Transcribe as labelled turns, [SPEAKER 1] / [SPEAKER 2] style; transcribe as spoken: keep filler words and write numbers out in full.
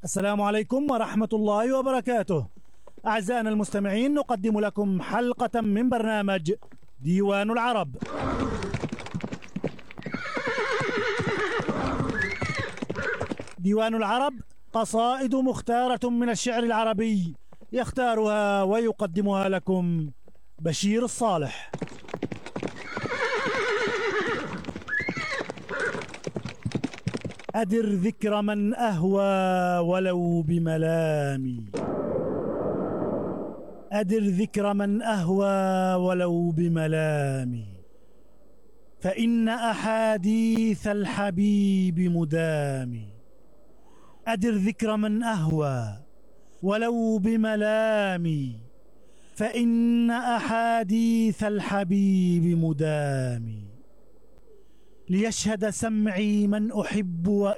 [SPEAKER 1] السلام عليكم ورحمة الله وبركاته. أعزائنا المستمعين، نقدم لكم حلقة من برنامج ديوان العرب. ديوان العرب قصائد مختارة من الشعر العربي، يختارها ويقدمها لكم بشير الصالح. أدر ذكر من أهوى ولو بملامي، أدر ذكر من أهوى ولو بملامي، فإن أحاديث الحبيب مدامي. أدر ذكر من أهوى ولو بملامي، فإن أحاديث الحبيب مدامي. ليشهد سمعي من أحب